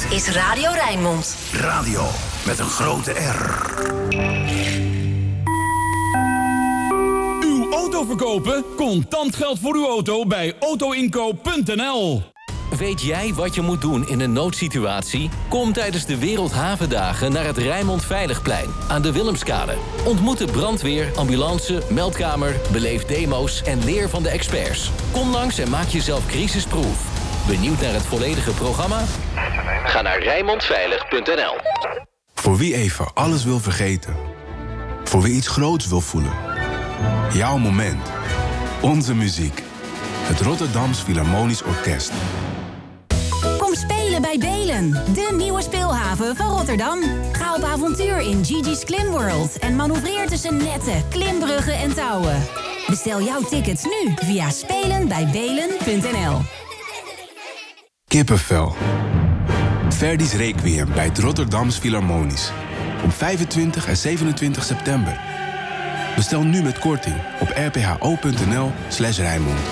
is Radio Rijnmond. Radio met een grote R. Uw auto verkopen? Contant geld voor uw auto bij autoinkoop.nl. Weet jij wat je moet doen in een noodsituatie? Kom tijdens de Wereldhavendagen naar het Rijnmond Veiligplein aan de Willemskade. Ontmoet de brandweer, ambulance, meldkamer, beleef demo's en leer van de experts. Kom langs en maak jezelf crisisproof. Benieuwd naar het volledige programma? Ga naar rijnmondveilig.nl. Voor wie even alles wil vergeten. Voor wie iets groots wil voelen. Jouw moment. Onze muziek. Het Rotterdams Philharmonisch Orkest. Kom spelen bij Belen, de nieuwe speelhaven van Rotterdam. Ga op avontuur in Gigi's Klimworld en manoeuvreer tussen netten, klimbruggen en touwen. Bestel jouw tickets nu via spelenbijbelen.nl. Kippenvel. Verdi's Requiem bij het Rotterdams Philharmonisch. Op 25 en 27 september. Bestel nu met korting op rpho.nl/Rijnmond.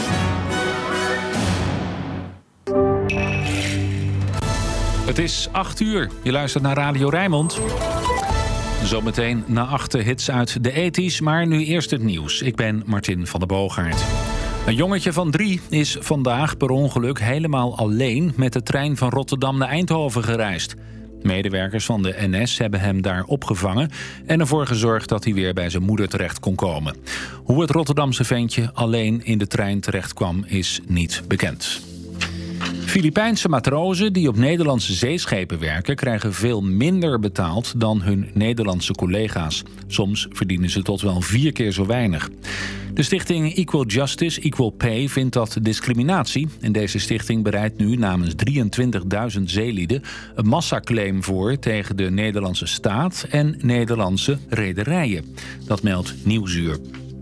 Het is 8 uur. Je luistert naar Radio Rijnmond. Zometeen na 8 hits uit de 80's, maar nu eerst het nieuws. Ik ben Martin van der Boogaard. Een jongetje van 3 is vandaag per ongeluk helemaal alleen met de trein van Rotterdam naar Eindhoven gereisd. Medewerkers van de NS hebben hem daar opgevangen en ervoor gezorgd dat hij weer bij zijn moeder terecht kon komen. Hoe het Rotterdamse ventje alleen in de trein terecht kwam is niet bekend. Filipijnse matrozen die op Nederlandse zeeschepen werken krijgen veel minder betaald dan hun Nederlandse collega's. Soms verdienen ze tot wel 4 keer zo weinig. De stichting Equal Justice, Equal Pay vindt dat discriminatie. En deze stichting bereidt nu namens 23.000 zeelieden een massaclaim voor tegen de Nederlandse staat en Nederlandse rederijen. Dat meldt Nieuwsuur.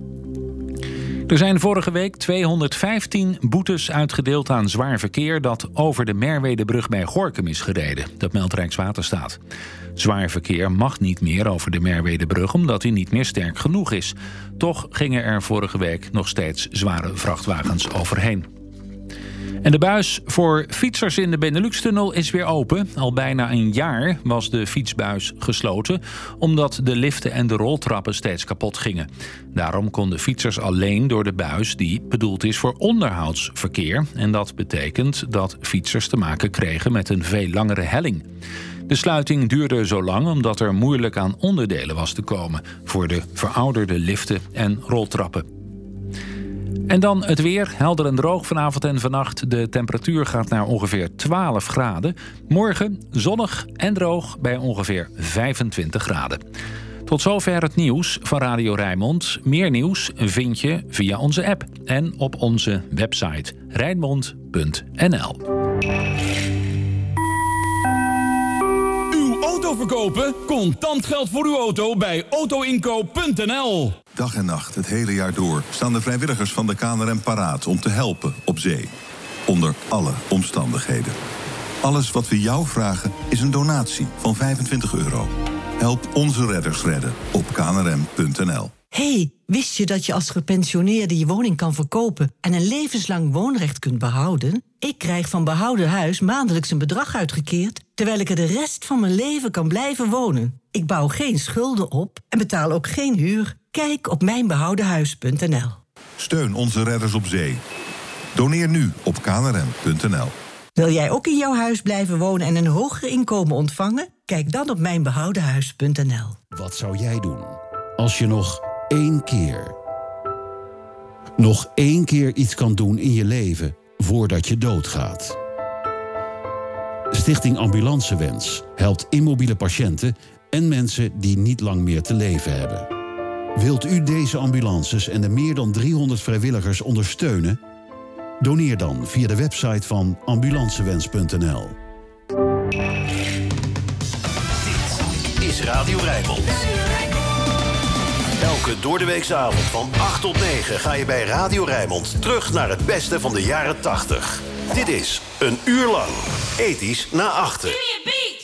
Er zijn vorige week 215 boetes uitgedeeld aan zwaar verkeer dat over de Merwedebrug bij Gorinchem is gereden. Dat meldt Rijkswaterstaat. Zwaar verkeer mag niet meer over de Merwedebrug omdat hij niet meer sterk genoeg is. Toch gingen er vorige week nog steeds zware vrachtwagens overheen. En de buis voor fietsers in de Benelux-tunnel is weer open. Al bijna een jaar was de fietsbuis gesloten, omdat de liften en de roltrappen steeds kapot gingen. Daarom konden fietsers alleen door de buis die bedoeld is voor onderhoudsverkeer. En dat betekent dat fietsers te maken kregen met een veel langere helling. De sluiting duurde zo lang omdat er moeilijk aan onderdelen was te komen voor de verouderde liften en roltrappen. En dan het weer, helder en droog vanavond en vannacht. De temperatuur gaat naar ongeveer 12 graden. Morgen zonnig en droog bij ongeveer 25 graden. Tot zover het nieuws van Radio Rijnmond. Meer nieuws vind je via onze app en op onze website rijnmond.nl. Uw auto verkopen? Contant geld voor uw auto bij autoinkoop.nl. Dag en nacht, het hele jaar door, staan de vrijwilligers van de KNRM paraat om te helpen op zee. Onder alle omstandigheden. Alles wat we jou vragen is een donatie van €25. Help onze redders redden op knrm.nl. Hey, wist je dat je als gepensioneerde je woning kan verkopen en een levenslang woonrecht kunt behouden? Ik krijg van Behouden Huis maandelijks een bedrag uitgekeerd, terwijl ik er de rest van mijn leven kan blijven wonen. Ik bouw geen schulden op en betaal ook geen huur. Kijk op mijnbehoudenhuis.nl. Steun onze redders op zee. Doneer nu op knrm.nl. Wil jij ook in jouw huis blijven wonen en een hoger inkomen ontvangen? Kijk dan op mijnbehoudenhuis.nl. Wat zou jij doen als je nog één keer iets kan doen in je leven voordat je doodgaat? Stichting Ambulancewens helpt immobiele patiënten en mensen die niet lang meer te leven hebben. Wilt u deze ambulances en de meer dan 300 vrijwilligers ondersteunen? Doneer dan via de website van ambulancewens.nl. Dit is Radio Rijnmond. Elke doordeweekse avond van 8 tot 9 ga je bij Radio Rijnmond terug naar het beste van de jaren 80. Dit is een uur lang 80's na 8.